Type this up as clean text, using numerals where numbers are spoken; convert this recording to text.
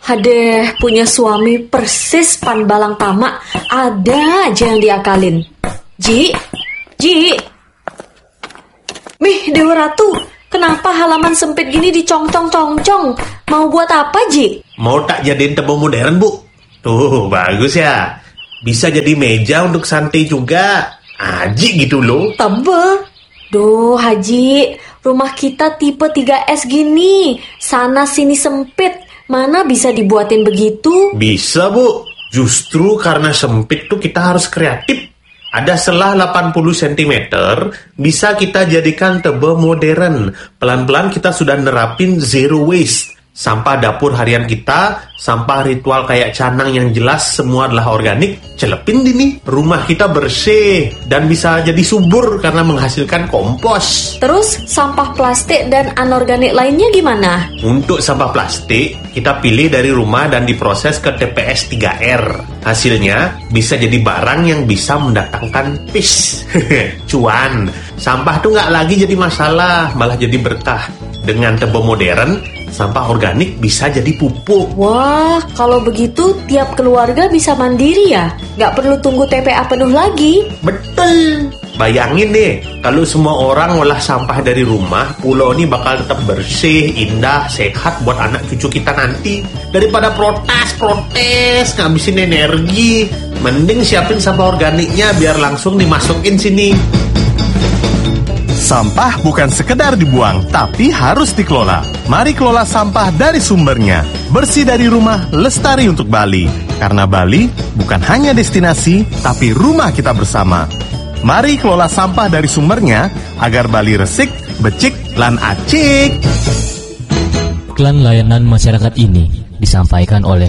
Hadeh, punya suami persis pan balang tamak, ada aja yang diakalin. Ji, Mih, Dewa Ratu, kenapa halaman sempit gini dicong-cong-cong-cong? Mau buat apa, Ji? Mau tak jadiin tebel modern, Bu? Tuh, bagus ya. Bisa jadi meja untuk santai juga. Aji gitu loh. Tebel? Duh, Haji, rumah kita tipe 3S gini. Sana sini sempit. Mana bisa dibuatin begitu? Bisa, Bu. Justru karena sempit tuh kita harus kreatif. Ada selah 80 cm, bisa kita jadikan tebel modern. Pelan-pelan kita sudah nerapin zero waste. Sampah dapur harian kita, sampah ritual kayak canang yang jelas semua adalah organik. Celepin nih, rumah kita bersih dan bisa jadi subur karena menghasilkan kompos. Terus sampah plastik dan anorganik lainnya gimana? Untuk sampah plastik, kita pilih dari rumah dan diproses ke TPS 3R. Hasilnya bisa jadi barang yang bisa mendatangkan cuan. Sampah tuh nggak lagi jadi masalah, malah jadi berkah. Dengan tebel modern, sampah organik bisa jadi pupuk. Wah, kalau begitu tiap keluarga bisa mandiri ya? Nggak perlu tunggu TPA penuh lagi? Betul. Bayangin deh, kalau semua orang ngolah sampah dari rumah, pulau ini bakal tetap bersih, indah, sehat buat anak cucu kita nanti. Daripada protes, ngabisin energi, mending siapin sampah organiknya biar langsung dimasukin sini. Sampah bukan sekedar dibuang, tapi harus dikelola. Mari kelola sampah dari sumbernya. Bersih dari rumah, lestari untuk Bali. Karena Bali bukan hanya destinasi, tapi rumah kita bersama. Mari kelola sampah dari sumbernya, agar Bali resik, becik, lan acik. Iklan layanan masyarakat ini disampaikan oleh